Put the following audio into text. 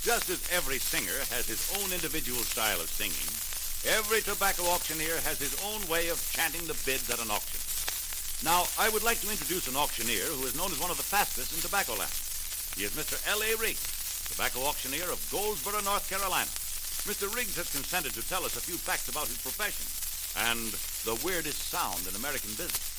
Just as every singer has his own individual style of singing, every tobacco auctioneer has his own way of chanting the bids at an auction. Now, I would like to introduce an auctioneer who is known as one of the fastest in tobacco land. He is Mr. L.A. Riggs, tobacco auctioneer of Goldsboro, North Carolina. Mr. Riggs has consented to tell us a few facts about his profession and the weirdest sound in American business.